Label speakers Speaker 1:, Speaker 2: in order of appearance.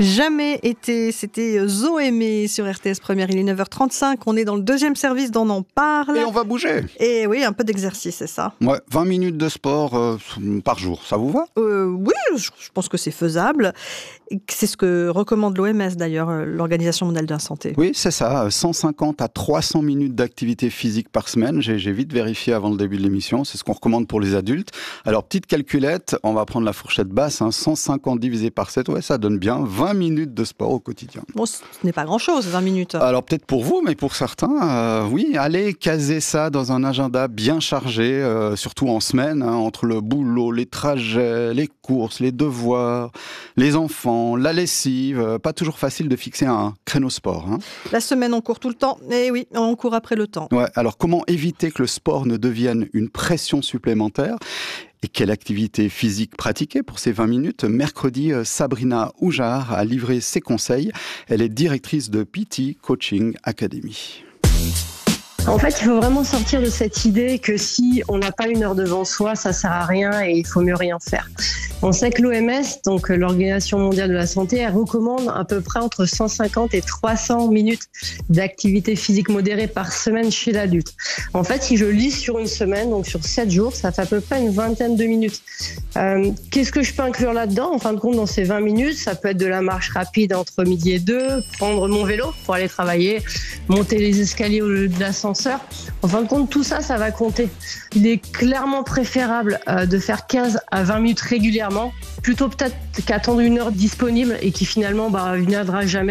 Speaker 1: Jamais été, c'était Zoémé sur RTS Première, il est 9h35, on est dans le deuxième service d'On en parle.
Speaker 2: Et on va bouger.
Speaker 1: Et oui, un peu d'exercice, c'est ça.
Speaker 2: Ouais, 20 minutes de sport par jour, ça vous va ?
Speaker 1: Oui, je pense que c'est faisable. C'est ce que recommande l'OMS d'ailleurs, l'Organisation mondiale de la santé.
Speaker 2: Oui, c'est ça, 150 à 300 minutes d'activité physique par semaine. J'ai vite vérifié avant le début de l'émission, c'est ce qu'on recommande pour les adultes. Alors, petite calculette, on va prendre la fourchette basse, 150 divisé par 7, ouais, ça donne bien 20 minutes de sport au quotidien.
Speaker 1: Bon, ce n'est pas grand-chose, 20 minutes.
Speaker 2: Alors, peut-être pour vous, mais pour certains, oui, allez caser ça dans un agenda bien chargé, surtout en semaine, entre le boulot, les trajets, les courses, les devoirs, les enfants, la lessive. Pas toujours facile de fixer un créneau sport.
Speaker 1: La semaine, on court tout le temps. Et oui, on court après le temps.
Speaker 2: Ouais, alors comment éviter que le sport ne devienne une pression supplémentaire ? Et quelle activité physique pratiquer pour ces 20 minutes ? Mercredi, Sabrina Oujar a livré ses conseils. Elle est directrice de PT Coaching Academy.
Speaker 3: En fait, il faut vraiment sortir de cette idée que si on n'a pas une heure devant soi, ça sert à rien et il faut mieux rien faire. On sait que l'OMS, donc l'Organisation mondiale de la santé, elle recommande à peu près entre 150 et 300 minutes d'activité physique modérée par semaine chez l'adulte. En fait, si je lis sur une semaine, donc sur 7 jours, ça fait à peu près une vingtaine de minutes. Qu'est-ce que je peux inclure là-dedans ? En fin de compte, dans ces 20 minutes, ça peut être de la marche rapide entre midi et 2, prendre mon vélo pour aller travailler, monter les escaliers au lieu de l'ascenseur. En fin de compte, tout ça, ça va compter. Il est clairement préférable de faire 15 à 20 minutes régulièrement, plutôt peut-être qu'attendre une heure disponible et qui finalement ne viendra jamais.